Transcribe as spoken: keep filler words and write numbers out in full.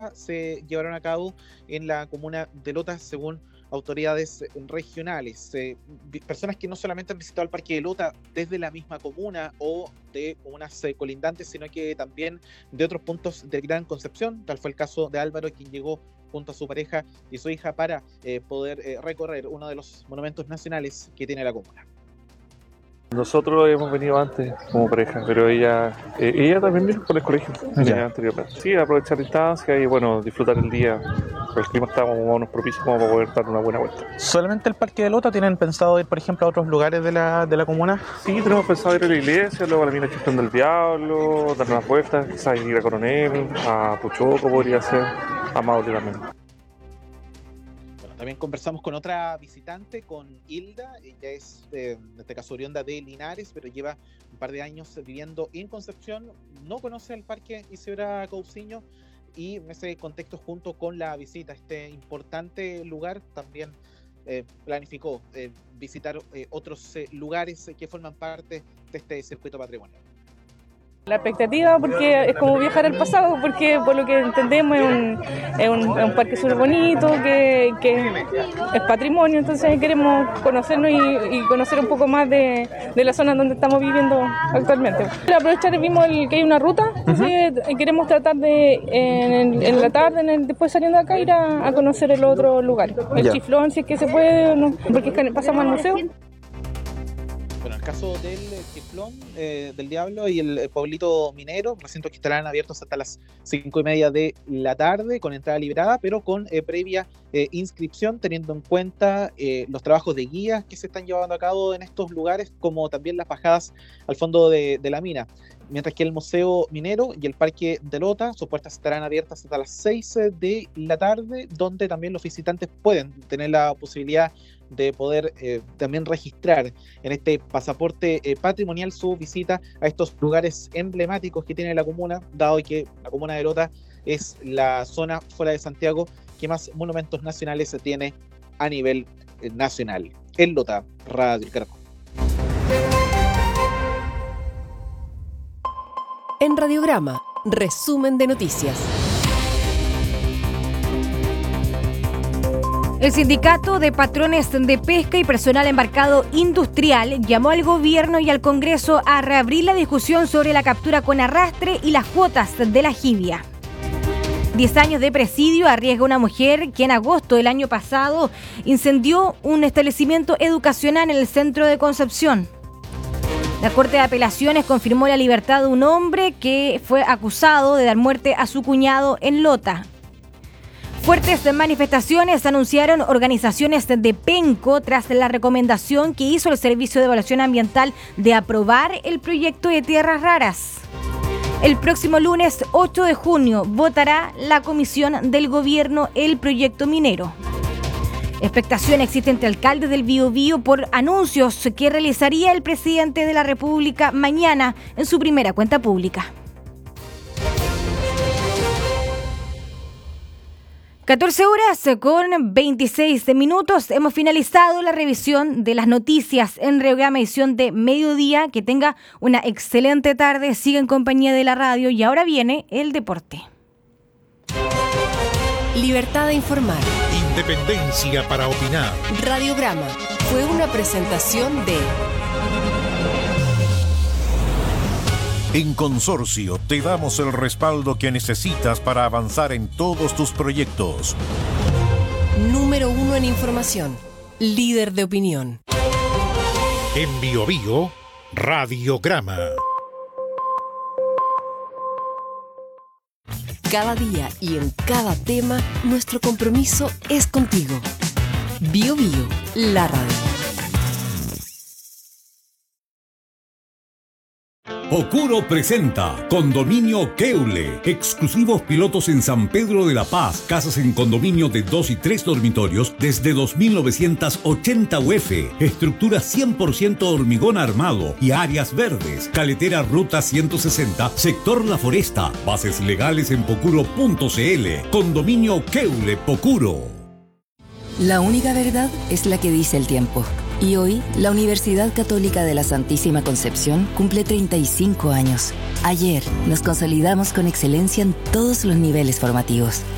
Pareja se llevaron a cabo en la comuna de Lota, según autoridades regionales. Eh, personas que no solamente han visitado el Parque de Lota desde la misma comuna o de comunas eh, colindantes, sino que también de otros puntos de Gran Concepción. Tal fue el caso de Álvaro, quien llegó junto a su pareja y su hija para eh, poder eh, recorrer uno de los monumentos nacionales que tiene la comuna. Nosotros hemos venido antes como pareja, pero ella eh, ella también vino por el colegio Ya. anteriormente. Sí, aprovechar la instancia y bueno, disfrutar el día. El clima está más o menos propicio como para poder dar una buena vuelta. ¿Solamente el Parque de Lota? ¿Tienen pensado ir, por ejemplo, a otros lugares de la, de la comuna? Sí, tenemos pensado ir a la iglesia, luego a la mina Chistón del Diablo, dar unas vueltas, quizás ir a Coronel, a Puchoco podría ser, a Maule también. También conversamos con otra visitante, con Hilda. Ella es, eh, en este caso, oriunda de Linares, pero lleva un par de años viviendo en Concepción. No conoce el Parque Isidora Cousiño y en ese contexto, junto con la visita a este importante lugar, también eh, planificó eh, visitar eh, otros eh, lugares que forman parte de este circuito patrimonial. La expectativa, porque es como viajar al pasado, porque por lo que entendemos es un, es un, es un parque súper bonito, que, que es patrimonio, entonces queremos conocernos y, y conocer un poco más de, de la zona donde estamos viviendo actualmente. Aprovechar mismo el, que hay una ruta, entonces uh-huh. queremos tratar de, en, en la tarde, en el, después saliendo de acá, ir a, a conocer el otro lugar, el yeah. Chiflón, si es que se puede, no, porque pasamos al museo. Bueno, el caso del Chiflón, eh, del Diablo y el pueblito minero, recintos que estarán abiertos hasta las cinco y media de la tarde, con entrada liberada, pero con eh, previa eh, inscripción, teniendo en cuenta eh, los trabajos de guías que se están llevando a cabo en estos lugares, como también las bajadas al fondo de, de la mina. Mientras que el Museo Minero y el Parque de Lota, sus puertas estarán abiertas hasta las seis de la tarde, donde también los visitantes pueden tener la posibilidad de poder eh, también registrar en este pasaporte eh, patrimonial su visita a estos lugares emblemáticos que tiene la comuna, dado que la comuna de Lota es la zona fuera de Santiago que más monumentos nacionales se tiene a nivel eh, nacional. En Lota, Radio Caracol. En Radiograma, resumen de noticias. El Sindicato de Patrones de Pesca y Personal Embarcado Industrial llamó al gobierno y al Congreso a reabrir la discusión sobre la captura con arrastre y las cuotas de la jibia. Diez años de presidio arriesga una mujer que en agosto del año pasado incendió un establecimiento educacional en el centro de Concepción. La Corte de Apelaciones confirmó la libertad de un hombre que fue acusado de dar muerte a su cuñado en Lota. Fuertes manifestaciones anunciaron organizaciones de Penco tras la recomendación que hizo el Servicio de Evaluación Ambiental de aprobar el proyecto de tierras raras. El próximo lunes ocho de junio votará la Comisión del Gobierno el proyecto minero. Expectación existe entre alcaldes del Biobío por anuncios que realizaría el presidente de la República mañana en su primera cuenta pública. catorce horas con veintiséis minutos. Hemos finalizado la revisión de las noticias en Radiograma edición de mediodía. Que tenga una excelente tarde. Siga en compañía de la radio y ahora viene el deporte. Libertad de informar. Independencia para opinar. Radiograma fue una presentación de... En Consorcio te damos el respaldo que necesitas para avanzar en todos tus proyectos. Número uno en información. Líder de opinión. En Biobío, Radiograma. Cada día y en cada tema, nuestro compromiso es contigo. Biobío, la radio. Pocuro presenta Condominio Keule. Exclusivos pilotos en San Pedro de la Paz. Casas en condominio de dos y tres dormitorios desde dos mil novecientos ochenta U F. Estructura cien por ciento hormigón armado y áreas verdes. Caletera Ruta ciento sesenta, sector La Foresta. Bases legales en pocuro punto c l. Condominio Keule Pocuro. La única verdad es la que dice el tiempo. Y hoy, la Universidad Católica de la Santísima Concepción cumple treinta y cinco años. Ayer, nos consolidamos con excelencia en todos los niveles formativos.